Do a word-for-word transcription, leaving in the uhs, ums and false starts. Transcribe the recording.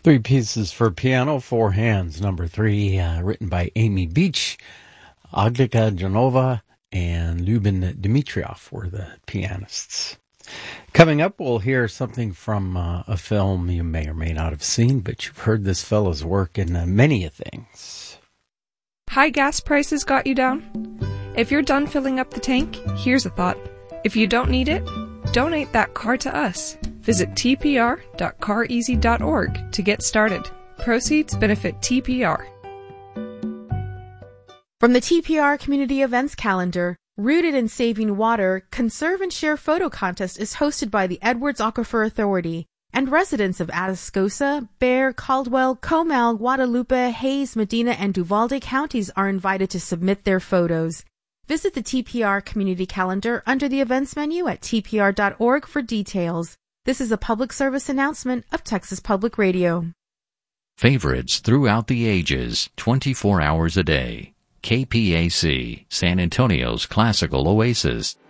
Three Pieces for Piano, Four Hands, number three, uh, written by Amy Beach, Agnika Janova, and Lyuben Dimitrov were the pianists. Coming up, we'll hear something from uh, a film you may or may not have seen, but you've heard this fellow's work in uh, many things. High gas prices got you down? If you're done filling up the tank, here's a thought. If you don't need it, donate that car to us. Visit t p r dot car easy dot org to get started. Proceeds benefit T P R. From the T P R Community Events Calendar, Rooted in Saving Water, Conserve and Share Photo Contest is hosted by the Edwards Aquifer Authority, and residents of Atascosa, Bexar, Caldwell, Comal, Guadalupe, Hayes, Medina, and Uvalde counties are invited to submit their photos. Visit the T P R Community Calendar under the events menu at t p r dot org for details. This is a public service announcement of Texas Public Radio. Favorites throughout the ages, twenty-four hours a day. K P A C, San Antonio's classical oasis.